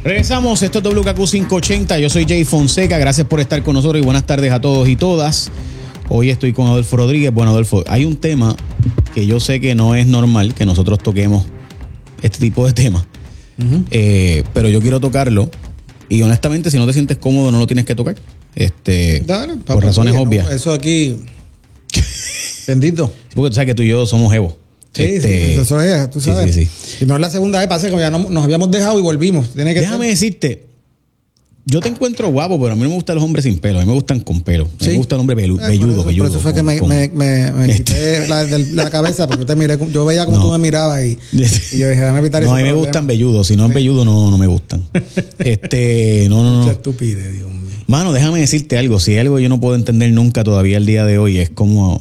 Regresamos, esto es WKQ 580, yo soy Jay Fonseca, gracias por estar con nosotros y buenas tardes a todos y todas. Hoy estoy con Adolfo Rodríguez. Bueno, Adolfo, hay un tema que yo sé que no es normal que nosotros toquemos este tipo de temas, pero yo quiero tocarlo y honestamente si no te sientes cómodo no lo tienes que tocar, Dale, por razones obvias. ¿No? Eso aquí, bendito. Porque tú sabes que tú y yo somos evo. Sí, eso es, tú sabes. Sí. Y no es la segunda vez, pasa que ya nos habíamos dejado y volvimos. Déjame decirte, yo te encuentro guapo, pero a mí no me gustan los hombres sin pelo, a mí me gustan con pelo. ¿Sí? Me gusta el hombre velludo. Por eso fue que me quité la cabeza, porque te miré, yo veía como tú me mirabas y yo dije, déjame evitar eso. No, a mí me gustan velludos, si no es velludo no me gustan. No. Mucha estupidez, Dios mío. Mano, déjame decirte algo, si hay algo yo no puedo entender nunca todavía el día de hoy, es como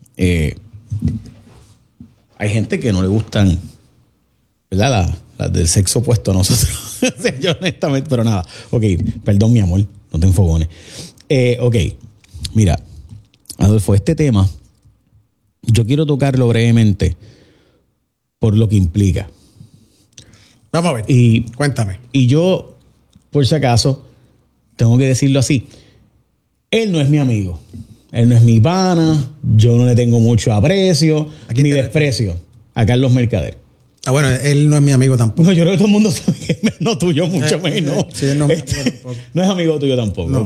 hay gente que no le gustan, ¿verdad? Las del sexo opuesto a nosotros. Yo honestamente, pero nada. Ok, perdón mi amor, no te enfogones. Ok, mira, Adolfo, este tema yo quiero tocarlo brevemente por lo que implica. Vamos a ver, cuéntame. Y yo, por si acaso, tengo que decirlo así. Él no es mi amigo. Él no es mi pana. Yo no le tengo mucho aprecio ni desprecio a Carlos Mercader. Ah, bueno, él no es mi amigo tampoco. No, yo creo que todo el mundo sabe que no tuyo, mucho menos. Sí, no es mi amigo tampoco. No es amigo tuyo tampoco, no. Ok.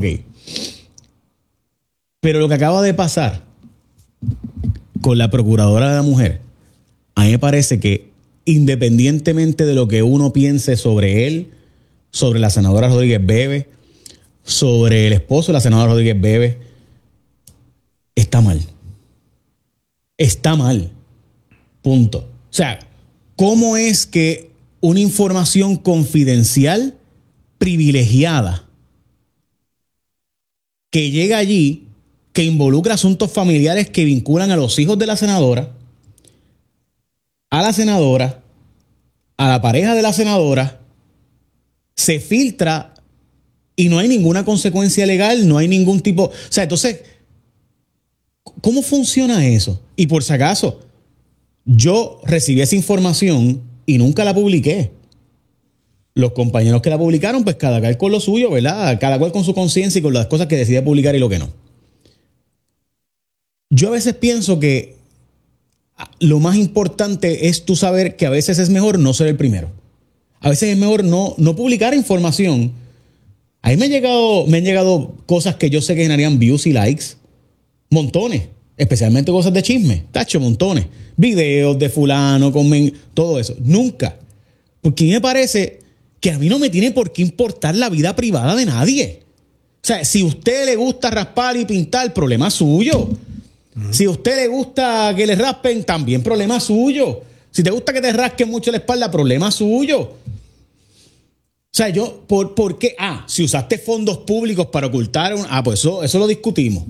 Pero lo que acaba de pasar con la Procuradora de la Mujer, a mí me parece que independientemente de lo que uno piense sobre él, sobre la senadora Rodríguez Bebe, sobre el esposo de la senadora Rodríguez Bebe, está mal. Está mal. Punto. O sea, ¿cómo es que una información confidencial, privilegiada, que llega allí, que involucra asuntos familiares que vinculan a los hijos de la senadora, a la pareja de la senadora, se filtra y no hay ninguna consecuencia legal, no hay ningún tipo... O sea, entonces, ¿cómo funciona eso? Y por si acaso, yo recibí esa información y nunca la publiqué. Los compañeros que la publicaron, pues cada cual con lo suyo, ¿verdad? Cada cual con su conciencia y con las cosas que decide publicar y lo que no. Yo a veces pienso que lo más importante es tú saber que a veces es mejor no ser el primero. A veces es mejor no publicar información. A mí me han llegado cosas que yo sé que generarían views y likes. Montones. Especialmente cosas de chisme. Tacho, montones. Videos de fulano, todo eso. Nunca. Porque a mí me parece que a mí no me tiene por qué importar la vida privada de nadie. O sea, si a usted le gusta raspar y pintar, problema suyo. Si a usted le gusta que le raspen, también problema suyo. Si te gusta que te rasquen mucho la espalda, problema suyo. O sea, yo, ¿por qué? Si usaste fondos públicos para ocultar pues eso lo discutimos.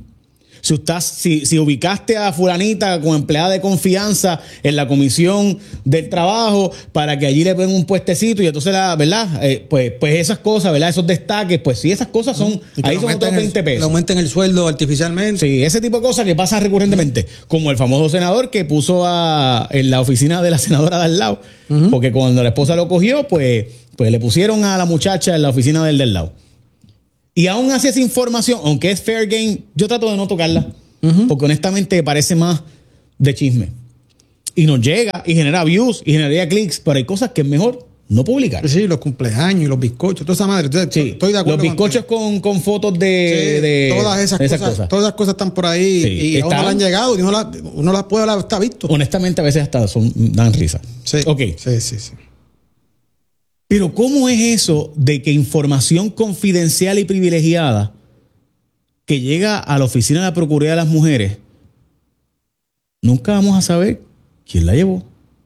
Si ubicaste a fulanita como empleada de confianza en la comisión del trabajo para que allí le pongan un puestecito y entonces, ¿verdad? Pues esas cosas, ¿verdad? Esos destaques, pues sí, esas cosas son... Ahí son otros 20 pesos. Le aumenten el sueldo artificialmente. Sí, ese tipo de cosas que pasan recurrentemente. Como el famoso senador que puso en la oficina de la senadora de al lado. Porque cuando la esposa lo cogió, pues le pusieron a la muchacha en la oficina del lado. Y aún así esa información, aunque es fair game, yo trato de no tocarla. Porque honestamente parece más de chisme. Y nos llega y genera views y generaría clics, pero hay cosas que es mejor no publicar. Sí, los cumpleaños y los bizcochos, toda esa madre. Entonces, sí, estoy de acuerdo. Los bizcochos con fotos de todas esas cosas. Todas esas cosas están por ahí y aún no le han llegado y uno las puede haber hasta visto. Honestamente a veces hasta dan risa. Sí. Ok. Sí. Pero ¿cómo es eso de que información confidencial y privilegiada que llega a la oficina de la Procuraduría de las Mujeres, nunca vamos a saber quién la llevó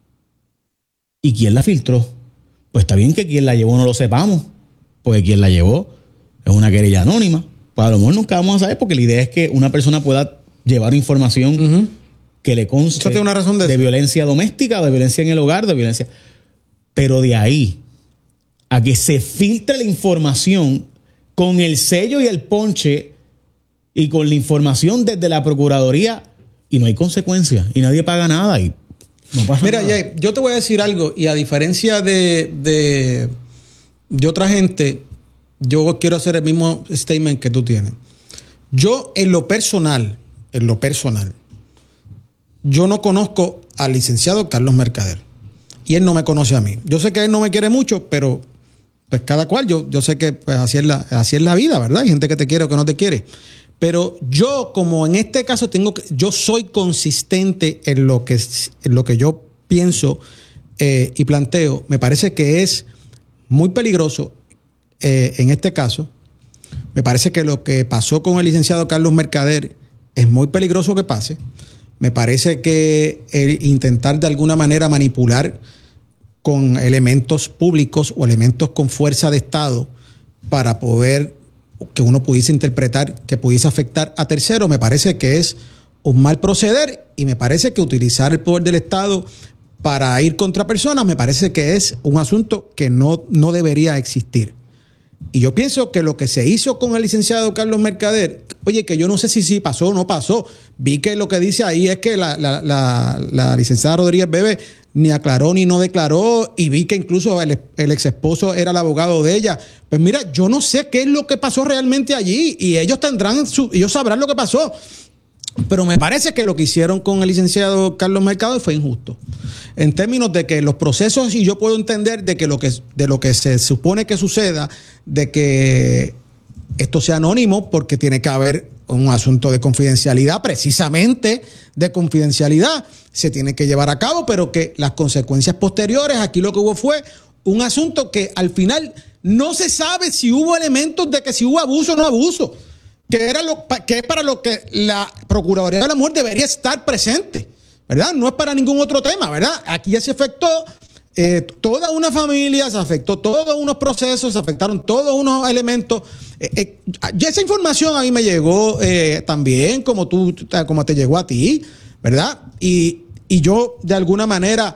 y quién la filtró? Pues está bien que quien la llevó no lo sepamos, porque quien la llevó es una querella anónima. Pues a lo mejor nunca vamos a saber, porque la idea es que una persona pueda llevar información que le conste tiene una razón de violencia doméstica, de violencia en el hogar, de violencia... Pero de ahí a que se filtre la información con el sello y el ponche y con la información desde la Procuraduría y no hay consecuencias y nadie paga nada y no pasa nada. Mira, Jay, yo te voy a decir algo y a diferencia de de otra gente, yo quiero hacer el mismo statement que tú tienes. Yo, en lo personal, yo no conozco al licenciado Carlos Mercader. Y él no me conoce a mí. Yo sé que él no me quiere mucho, pero pues cada cual, yo sé que pues, así es la vida, ¿verdad? Hay gente que te quiere o que no te quiere. Pero yo, como en este caso, yo soy consistente en lo que yo pienso y planteo. Me parece que es muy peligroso en este caso. Me parece que lo que pasó con el licenciado Carlos Mercader es muy peligroso que pase. Me parece que el intentar de alguna manera manipular con elementos públicos o elementos con fuerza de Estado para poder que uno pudiese interpretar que pudiese afectar a terceros, me parece que es un mal proceder, y me parece que utilizar el poder del Estado para ir contra personas me parece que es un asunto que no debería existir. Y yo pienso que lo que se hizo con el licenciado Carlos Mercader, oye, que yo no sé si pasó o no pasó. Vi que lo que dice ahí es que la licenciada Rodríguez Bebe ni aclaró ni no declaró, y vi que incluso el ex esposo era el abogado de ella. Pues mira, yo no sé qué es lo que pasó realmente allí, y ellos sabrán lo que pasó. Pero me parece que lo que hicieron con el licenciado Carlos Mercader fue injusto. En términos de que los procesos, y yo puedo entender de lo que se supone que suceda, de que esto sea anónimo, porque tiene que haber un asunto de confidencialidad, precisamente de confidencialidad, se tiene que llevar a cabo, pero que las consecuencias posteriores, aquí lo que hubo fue un asunto que al final no se sabe si hubo elementos de que si hubo abuso o no abuso, que es para lo que la Procuraduría de la Mujer debería estar presente, ¿verdad? No es para ningún otro tema, ¿verdad? Aquí ya se afectó toda una familia, se afectó todos unos procesos, se afectaron todos unos elementos. Ya esa información a mí me llegó también, como te llegó a ti, ¿verdad? Y yo, de alguna manera,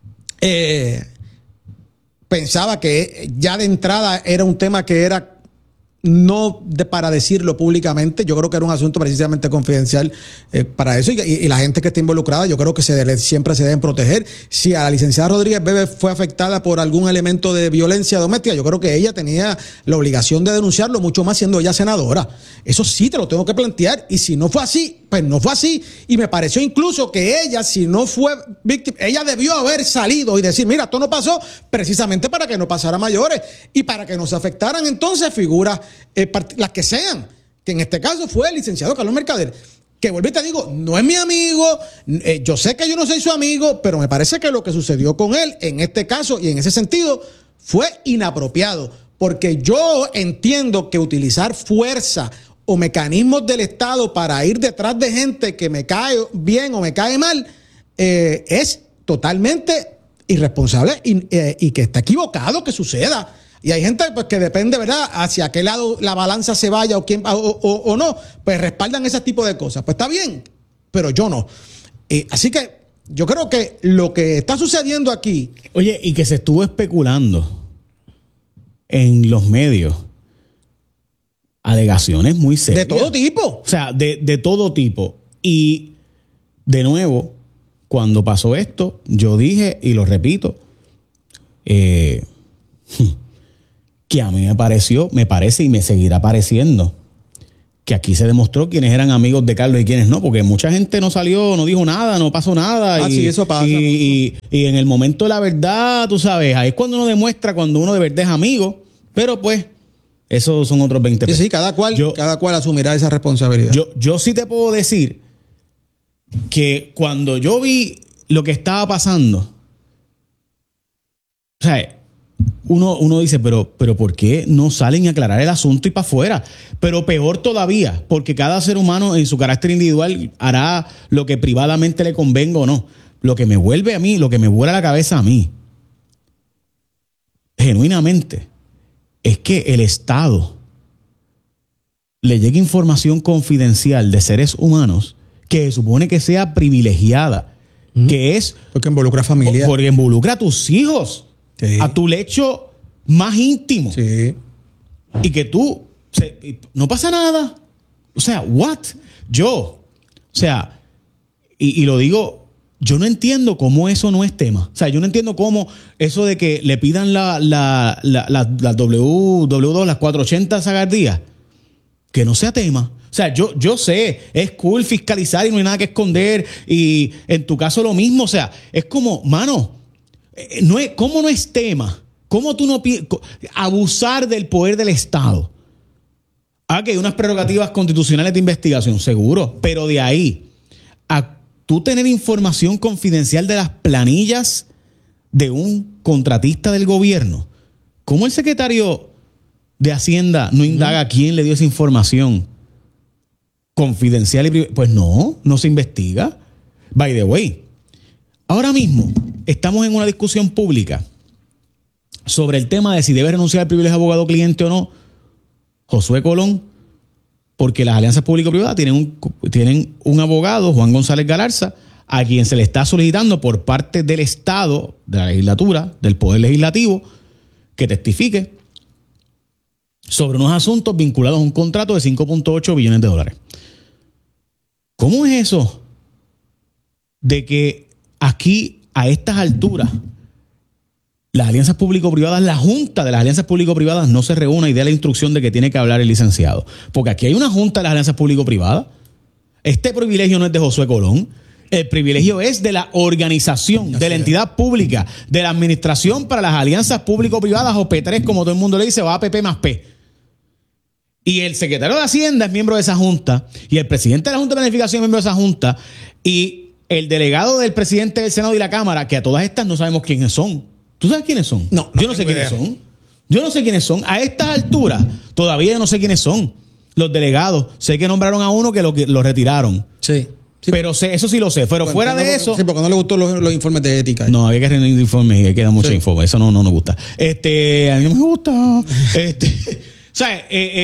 pensaba que ya de entrada era un tema que era para decirlo públicamente. Yo creo que era un asunto precisamente confidencial para eso, y la gente que está involucrada, yo creo que siempre se deben proteger. Si a la licenciada Rodríguez Bebe fue afectada por algún elemento de violencia doméstica, yo creo que ella tenía la obligación de denunciarlo, mucho más siendo ella senadora. Eso sí te lo tengo que plantear, y si no fue así, pues no fue así. Y me pareció incluso que ella, si no fue víctima, ella debió haber salido y decir, mira, esto no pasó, precisamente para que no pasara a mayores y para que no se afectaran entonces figuras, las que sean, que en este caso fue el licenciado Carlos Mercader, que vuelvo y te digo, no es mi amigo, yo sé que yo no soy su amigo, pero me parece que lo que sucedió con él en este caso y en ese sentido fue inapropiado, porque yo entiendo que utilizar fuerza o mecanismos del Estado para ir detrás de gente que me cae bien o me cae mal es totalmente irresponsable y que está equivocado que suceda. Y hay gente pues, que depende, ¿verdad?, hacia qué lado la balanza se vaya o no, pues respaldan ese tipo de cosas. Pues está bien, pero yo no. Así que yo creo que lo que está sucediendo aquí... Oye, y que se estuvo especulando en los medios alegaciones muy serias. De todo tipo. O sea, de todo tipo. Y de nuevo, cuando pasó esto, yo dije, y lo repito, que a mí me parece y me seguirá pareciendo que aquí se demostró quiénes eran amigos de Carlos y quiénes no, porque mucha gente no salió, no dijo nada, no pasó nada. Sí, eso pasa. Y en el momento de la verdad, tú sabes, ahí es cuando uno demuestra cuando uno de verdad es amigo, pero pues esos son otros 20 pesos. Sí, cada cual asumirá esa responsabilidad. Yo sí te puedo decir que cuando yo vi lo que estaba pasando, o sea, uno dice, pero ¿por qué no salen a aclarar el asunto y para afuera? Pero peor todavía, porque cada ser humano en su carácter individual hará lo que privadamente le convenga o no. Lo que me vuelve a mí, lo que me vuela la cabeza a mí, genuinamente, es que el Estado le llegue información confidencial de seres humanos que se supone que sea privilegiada, que es... Porque involucra a familia. Porque involucra a tus hijos. Sí. A tu lecho más íntimo. Sí. Y que tú, no pasa nada. O sea, ¿what? Y lo digo yo no entiendo cómo eso no es tema. O sea, yo no entiendo cómo eso de que le pidan las W2, las 480 Sagardías, que no sea tema. O sea, yo sé, es cool fiscalizar y no hay nada que esconder. Y en tu caso lo mismo. O sea, es como, mano, ¿cómo no es tema? ¿Cómo tú no abusar del poder del Estado? Que hay unas prerrogativas constitucionales de investigación, seguro. Pero de ahí a tú tener información confidencial de las planillas de un contratista del gobierno, ¿cómo el secretario de Hacienda no indaga quién le dio esa información confidencial y privada? Pues no se investiga. By the way, ahora mismo estamos en una discusión pública sobre el tema de si debe renunciar al privilegio de abogado cliente o no Josué Colón, porque las alianzas público-privadas tienen un abogado, Juan González Galarza, a quien se le está solicitando por parte del Estado, de la legislatura, del Poder Legislativo, que testifique sobre unos asuntos vinculados a un contrato de 5.8 billones de dólares. ¿Cómo es eso de que aquí, a estas alturas, las alianzas público-privadas, la junta de las alianzas público-privadas no se reúne y dé la instrucción de que tiene que hablar el licenciado? Porque aquí hay una junta de las alianzas público-privadas. Este privilegio no es de Josué Colón. El privilegio es de la organización, de la entidad pública, de la administración para las alianzas público-privadas, o P3, como todo el mundo le dice, o APP más P. Y el secretario de Hacienda es miembro de esa junta, y el presidente de la Junta de Planificación es miembro de esa junta, y el delegado del presidente del Senado y la Cámara, que a todas estas no sabemos quiénes son. ¿Tú sabes quiénes son? No, yo no sé quiénes son. Yo no sé quiénes son. A estas alturas, todavía no sé quiénes son los delegados. Sé que nombraron a uno que lo retiraron. Sí. Pero eso sí lo sé. Pero fuera de eso. Sí, porque no le gustó los informes de ética. No, había que rendir informes y hay que dar mucho informe. Eso no nos gusta. A mí no me gusta. O sea,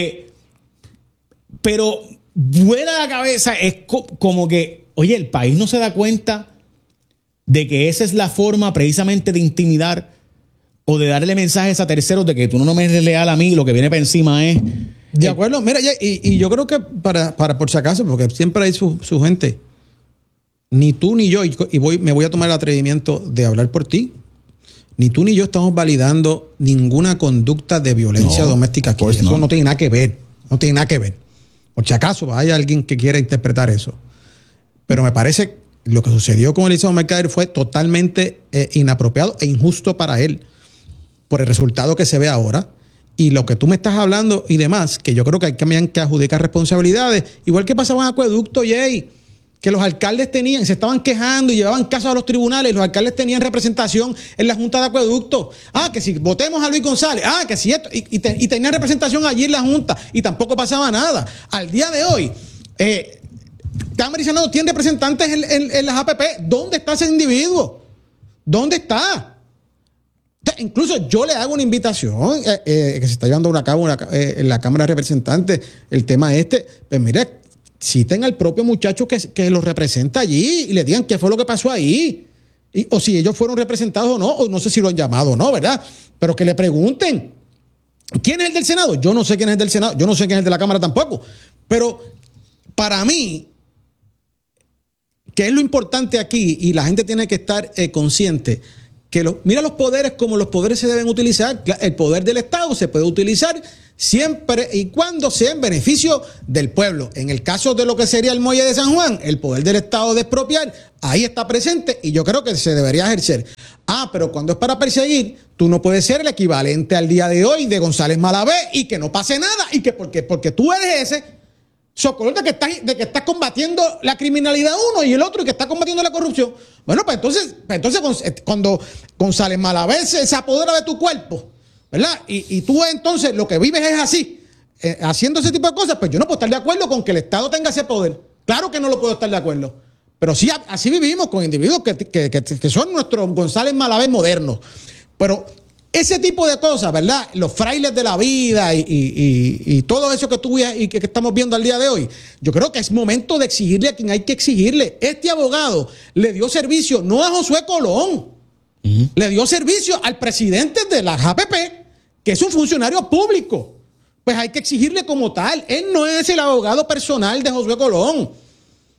pero vuela la cabeza. Es como que, oye, el país no se da cuenta de que esa es la forma precisamente de intimidar o de darle mensajes a terceros de que tú no me eres leal a mí, lo que viene para encima es... De acuerdo, mira, y yo creo que para por si acaso, porque siempre hay su gente, ni tú ni yo, me voy a tomar el atrevimiento de hablar por ti, ni tú ni yo estamos validando ninguna conducta de violencia doméstica aquí. Eso no tiene nada que ver, no tiene nada que ver. Por si acaso hay alguien que quiera interpretar eso. Pero me parece lo que sucedió con el licenciado Mercader fue totalmente inapropiado e injusto para él por el resultado que se ve ahora. Y lo que tú me estás hablando y demás, que yo creo que hay que adjudicar responsabilidades, igual que pasaba en Acueducto, Jay, que los alcaldes se estaban quejando y llevaban casos a los tribunales, y los alcaldes tenían representación en la Junta de Acueducto. Que si votemos a Luis González, que si esto, y tenían representación allí en la Junta, y tampoco pasaba nada. Al día de hoy, Cámara y Senado tienen representantes en las APP. ¿Dónde está ese individuo? ¿Dónde está? Incluso yo le hago una invitación que se está llevando a cabo en la Cámara de Representantes, el tema pues mire, citen al propio muchacho que los representa allí y le digan qué fue lo que pasó ahí. O si ellos fueron representados o no sé si lo han llamado o no, ¿verdad? Pero que le pregunten. ¿Quién es el del Senado? Yo no sé quién es el del Senado, yo no sé quién es el de la Cámara tampoco. Pero para mí, que es lo importante aquí, y la gente tiene que estar consciente, que mira los poderes como los poderes se deben utilizar. El poder del Estado se puede utilizar siempre y cuando sea en beneficio del pueblo. En el caso de lo que sería el muelle de San Juan, el poder del Estado de expropiar, ahí está presente y yo creo que se debería ejercer. Pero cuando es para perseguir, tú no puedes ser el equivalente al día de hoy de González Malavé y que no pase nada y que porque tú eres ese socorro de que estás combatiendo la criminalidad uno y el otro y que está combatiendo la corrupción. Bueno, pues entonces cuando González Malavé se apodera de tu cuerpo, ¿verdad? Y tú entonces lo que vives es así, haciendo ese tipo de cosas, pues yo no puedo estar de acuerdo con que el Estado tenga ese poder. Claro que no lo puedo estar de acuerdo. Pero sí, así vivimos con individuos que son nuestros González Malavé modernos. Pero ese tipo de cosas, ¿verdad? Los frailes de la vida y todo eso que tú y que estamos viendo al día de hoy, yo creo que es momento de exigirle a quien hay que exigirle. Este abogado le dio servicio no a Josué Colón, le dio servicio al presidente de la APP, que es un funcionario público. Pues hay que exigirle como tal. Él no es el abogado personal de Josué Colón.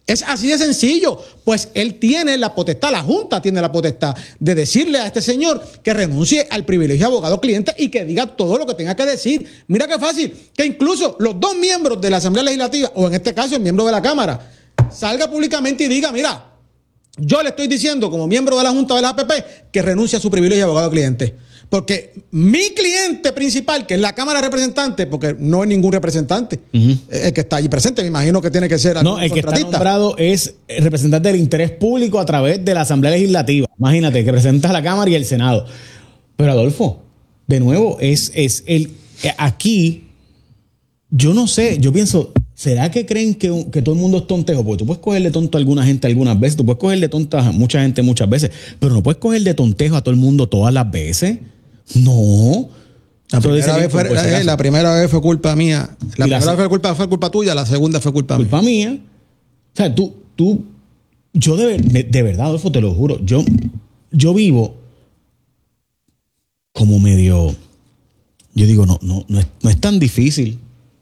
Es así de sencillo. Pues él tiene la potestad, la Junta tiene la potestad de decirle a este señor que renuncie al privilegio de abogado-cliente y que diga todo lo que tenga que decir. Mira qué fácil, que incluso los dos miembros de la Asamblea Legislativa, o en este caso el miembro de la Cámara, salga públicamente y diga, mira, yo le estoy diciendo como miembro de la Junta de la APP que renuncie a su privilegio de abogado-cliente. Porque mi cliente principal, que es la Cámara de Representantes, porque no es ningún representante, el que está allí presente, me imagino que tiene que ser algún el que está contratista. nombrado es el representante del interés público a través de la Asamblea Legislativa. Imagínate, que representa a la Cámara y el Senado. Pero Adolfo, de nuevo, aquí, yo no sé, yo pienso, ¿será que creen que todo el mundo es tontejo? Porque tú puedes cogerle tonto a alguna gente algunas veces, tú puedes cogerle tonto a mucha gente muchas veces, pero no puedes cogerle tontejo a todo el mundo todas las veces. No. La primera vez fue culpa mía. La primera vez fue culpa tuya, la segunda fue culpa mía. O sea, yo de verdad, Adolfo, te lo juro, yo vivo como medio, yo digo, no es tan difícil.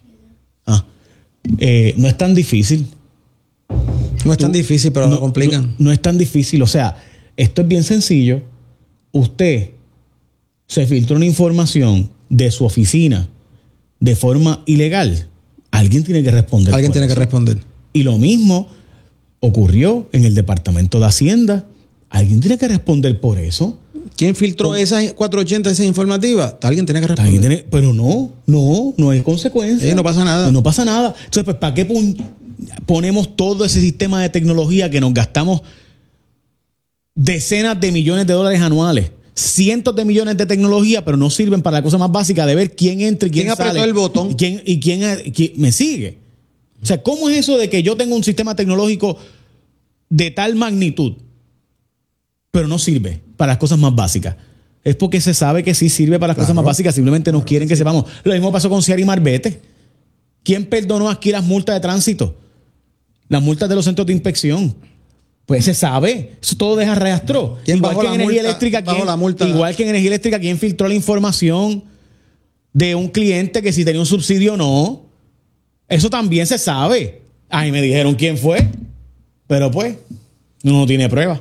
No es tan difícil. No es tan difícil, pero lo complican. No es tan difícil. O sea, esto es bien sencillo. Usted se filtró una información de su oficina de forma ilegal. Alguien tiene que responder. Alguien tiene que responder. Y lo mismo ocurrió en el Departamento de Hacienda. Alguien tiene que responder por eso. ¿Quién filtró esas 480, esas informativas? Alguien tiene que responder. Pero no hay consecuencias. No pasa nada. No pasa nada. Entonces, pues, ¿para qué ponemos todo ese sistema de tecnología que nos gastamos decenas de millones de dólares anuales? Cientos de millones de tecnología, pero no sirven para la cosa más básica de ver quién entra y quién sale. Apretó el botón? Y quién me sigue. O sea, ¿cómo es eso de que yo tengo un sistema tecnológico de tal magnitud, pero no sirve para las cosas más básicas? Es porque se sabe que sí sirve para las cosas más básicas, simplemente no quieren que sepamos. Lo mismo pasó con Ciara y Marbete. ¿Quién perdonó aquí las multas de tránsito? Las multas de los centros de inspección. Pues se sabe, eso todo deja rastro. Igual que en energía eléctrica, ¿quién filtró la información de un cliente que si tenía un subsidio o no? Eso también se sabe. Ahí me dijeron quién fue, pero pues uno no tiene pruebas.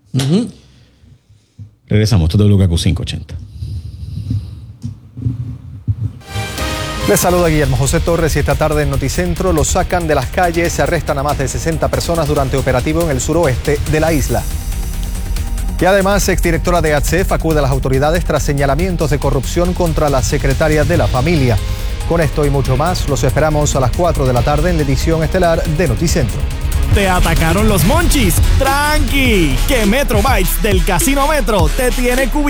Regresamos, esto es WKQ 580. Les saluda Guillermo José Torres y esta tarde en Noticentro lo sacan de las calles, se arrestan a más de 60 personas durante operativo en el suroeste de la isla. Y además, exdirectora de ATSEF acude a las autoridades tras señalamientos de corrupción contra la secretaria de la familia. Con esto y mucho más, los esperamos a las 4 de la tarde en la edición estelar de Noticentro. Te atacaron los monchis. ¡Tranqui! Que Metro Bytes del Casino Metro te tiene cubierto.